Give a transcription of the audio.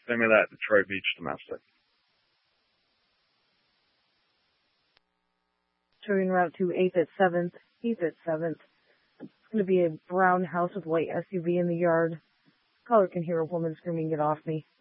Send me that Detroit Beach domestic. Turning route to 8th at 7th. 8th at 7th. It's going to be a brown house with white SUV in the yard. Caller can hear a woman screaming, "Get off me."